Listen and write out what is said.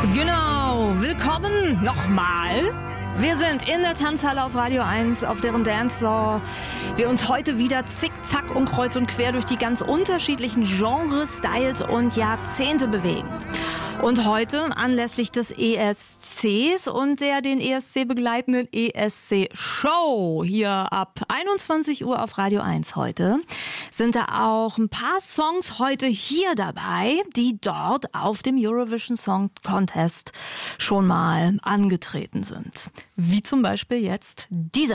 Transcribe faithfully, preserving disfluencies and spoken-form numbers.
Genau, willkommen nochmal. Wir sind in der Tanzhalle auf Radio eins, auf deren Dancefloor wir uns heute wieder zickzack und kreuz und quer durch die ganz unterschiedlichen Genres, Styles und Jahrzehnte bewegen. Und heute anlässlich des E S Cs und der den E S C begleitenden E S C-Show hier ab einundzwanzig Uhr auf Radio eins heute sind da auch ein paar Songs heute hier dabei, die dort auf dem Eurovision Song Contest schon mal angetreten sind. Wie zum Beispiel jetzt dieser.